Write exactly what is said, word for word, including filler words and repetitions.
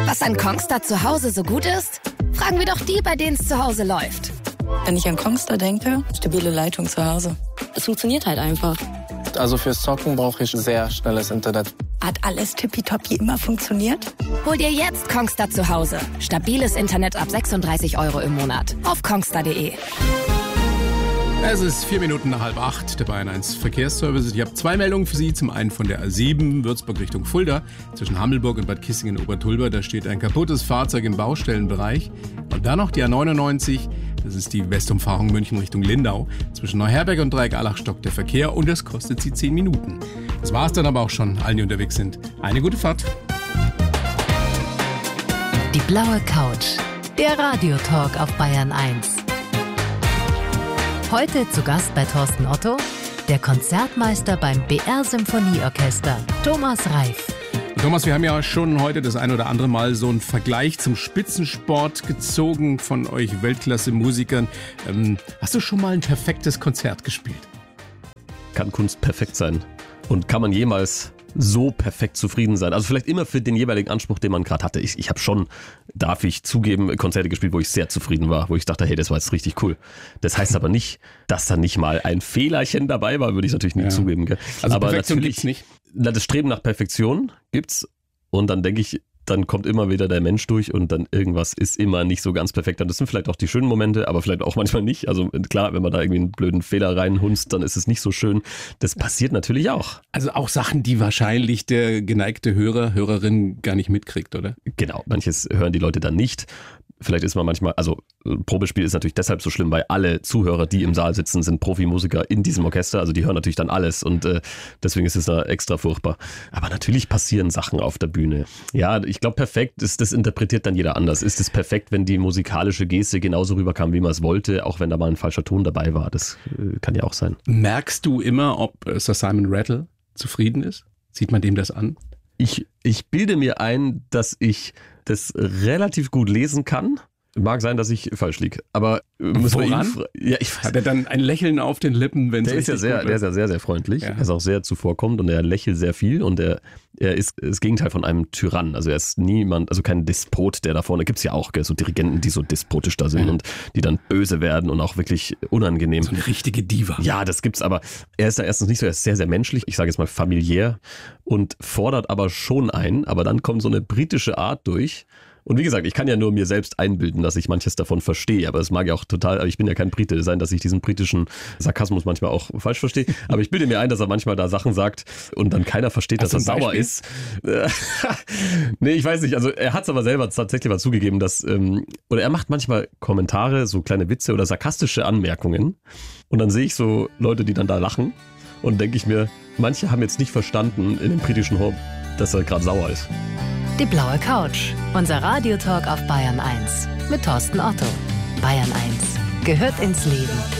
Was an Kongstar zu Hause so gut ist? Fragen wir doch die, bei denen es zu Hause läuft. Wenn ich an Kongstar denke, stabile Leitung zu Hause. Es funktioniert halt einfach. Also fürs Zocken brauche ich sehr schnelles Internet. Hat alles tippitoppi immer funktioniert? Hol dir jetzt Kongstar zu Hause. Stabiles Internet ab sechsunddreißig Euro im Monat. Auf kongstar punkt de. Es ist vier Minuten nach halb acht, der Bayern eins Verkehrsservice. Ich habe zwei Meldungen für Sie. Zum einen von der A sieben, Würzburg Richtung Fulda. Zwischen Hammelburg und Bad Kissingen-Obertulber, da steht ein kaputtes Fahrzeug im Baustellenbereich. Und dann noch die A neunundneunzig, das ist die Westumfahrung München Richtung Lindau. Zwischen Neuherberg und Dreieck-Allach stockt der Verkehr und das kostet Sie zehn Minuten. Das war's dann aber auch schon, allen, die unterwegs sind. Eine gute Fahrt. Die blaue Couch, der Radiotalk auf Bayern eins. Heute zu Gast bei Thorsten Otto, der Konzertmeister beim B R-Symphonieorchester, Thomas Reif. Thomas, wir haben ja schon heute das ein oder andere Mal so einen Vergleich zum Spitzensport gezogen von euch Weltklasse-Musikern. Ähm, hast du schon mal ein perfektes Konzert gespielt? Kann Kunst perfekt sein? Und kann man jemals so perfekt zufrieden sein? Also vielleicht immer für den jeweiligen Anspruch, den man gerade hatte. Ich, ich habe schon, darf ich zugeben, Konzerte gespielt, wo ich sehr zufrieden war, wo ich dachte, hey, das war jetzt richtig cool. Das heißt aber nicht, dass da nicht mal ein Fehlerchen dabei war, würde ich natürlich nie ja. zugeben. Gell? Also aber Perfektion gibt's nicht? Na, das Streben nach Perfektion gibt's und dann denke ich, dann kommt immer wieder der Mensch durch und dann irgendwas ist immer nicht so ganz perfekt. Und das sind vielleicht auch die schönen Momente, aber vielleicht auch manchmal nicht. Also klar, wenn man da irgendwie einen blöden Fehler reinhunzt, dann ist es nicht so schön. Das passiert natürlich auch. Also auch Sachen, die wahrscheinlich der geneigte Hörer, Hörerin gar nicht mitkriegt, oder? Genau, manches hören die Leute dann nicht. Vielleicht ist man manchmal, also Probespiel ist natürlich deshalb so schlimm, weil alle Zuhörer, die im Saal sitzen, sind Profimusiker in diesem Orchester, also die hören natürlich dann alles und äh, deswegen ist es da extra furchtbar. Aber natürlich passieren Sachen auf der Bühne. Ja, ich glaube, perfekt ist, das interpretiert dann jeder anders. Ist es perfekt, wenn die musikalische Geste genauso rüberkam, wie man es wollte, auch wenn da mal ein falscher Ton dabei war? Das äh, kann ja auch sein. Merkst du immer, ob äh, Sir Simon Rattle zufrieden ist? Sieht man dem das an? Ich, ich bilde mir ein, dass ich das relativ gut lesen kann. Mag sein, dass ich falsch liege. Aber muss man ihn fra- ja, ich weiß. Hat er dann ein Lächeln auf den Lippen, wenn es der ist ja sehr, der ist ja sehr, sehr freundlich. Ja. Er ist auch sehr zuvorkommend und er lächelt sehr viel und er, er ist das Gegenteil von einem Tyrann. Also er ist niemand, also kein Despot, der da vorne, gibt's ja auch, gell, so Dirigenten, die so despotisch da sind ja. und die dann böse werden und auch wirklich unangenehm. So eine richtige Diva. Ja, das gibt's, aber er ist da erstens nicht so, er ist sehr, sehr menschlich, ich sage jetzt mal familiär und fordert aber schon ein, aber dann kommt so eine britische Art durch. Und wie gesagt, ich kann ja nur mir selbst einbilden, dass ich manches davon verstehe, aber es mag ja auch total, aber ich bin ja kein Brite, sein, dass ich diesen britischen Sarkasmus manchmal auch falsch verstehe, aber ich bilde mir ein, dass er manchmal da Sachen sagt und dann keiner versteht, dass er sauer ist. Nee, ich weiß nicht, also er hat es aber selber tatsächlich mal zugegeben, dass, ähm, oder er macht manchmal Kommentare, so kleine Witze oder sarkastische Anmerkungen und dann sehe ich so Leute, die dann da lachen und denke ich mir, manche haben jetzt nicht verstanden in dem britischen Home, dass er gerade sauer ist. Die blaue Couch, unser Radiotalk auf Bayern eins mit Thorsten Otto. Bayern eins gehört ins Leben.